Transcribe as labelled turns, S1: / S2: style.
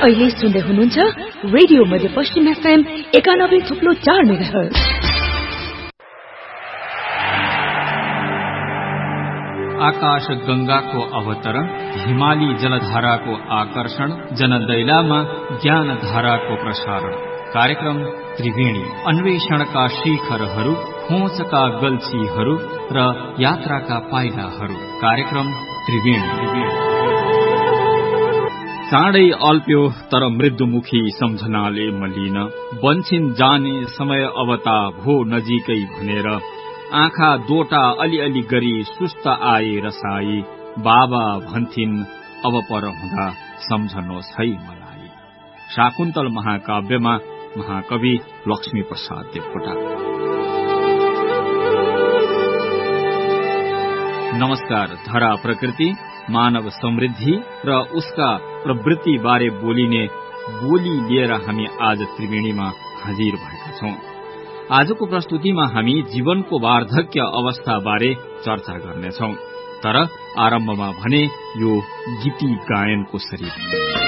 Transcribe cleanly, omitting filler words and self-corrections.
S1: अहिले सुन्दै हुनुहुन्छ रेडियो मध्यपश्चिम FM 91.4 मेगाहर्ज।
S2: आकाश गंगाको अवतरण, हिमाली जलधाराको आकर्षण, जनदैलामा ज्ञान धाराको प्रसारण। कार्यक्रम त्रिवेणी, अन्वेषणका शिखरहरू, खोजका गल्छीहरू र यात्राका पाइलाहरू। कार्यक्रम त्रिवेणी। चाँडै अल्प्यो तर मृत्युमुखी सम्झनाले मलिन, बन्छिन् जाने समय अवता भो नजिकै भनेर। आँखा दोटा अलिअलि गरी सुस्त आए रसाई, बाबा भन्थिन् अब पर हुँदा सम्झनुहोस् है मलाई। शाकुन्तल महाकाव्यमा महाकवि लक्ष्मी प्रसाद देवकोटा। नमस्कार। धरा प्रकृति, मानव समृद्धि र उसका प्रवृत्ति बारे बोलिने बोली लिएर हामी आज त्रिवेणीमा हाजिर भएका छौं। आजको प्रस्तुतिमा हामी जीवनको वार्धक्य अवस्था बारे चर्चा गर्नेछौं। तर आरम्भमा भने यो गीती गायनको शरीर।